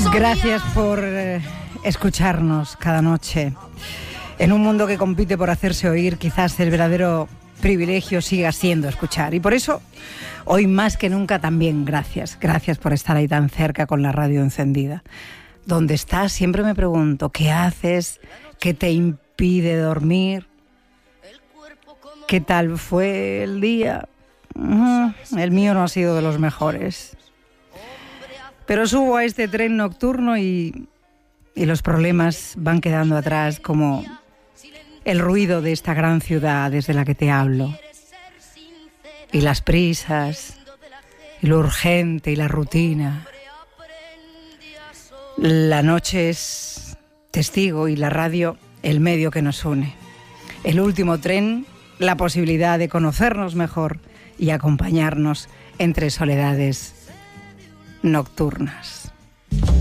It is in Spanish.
Gracias por escucharnos cada noche. En un mundo que compite por hacerse oír, quizás el verdadero privilegio siga siendo escuchar. Y por eso, hoy más que nunca también gracias. Gracias por estar ahí tan cerca con la radio encendida. ¿Dónde estás? Siempre me pregunto, ¿qué haces? ¿Qué te impide dormir? ¿Qué tal fue el día? El mío no ha sido de los mejores. Pero subo a este tren nocturno y los problemas van quedando atrás, como el ruido de esta gran ciudad desde la que te hablo. Y las prisas, y lo urgente, y la rutina. La noche es testigo y la radio el medio que nos une. El último tren, la posibilidad de conocernos mejor y acompañarnos entre soledades nocturnas.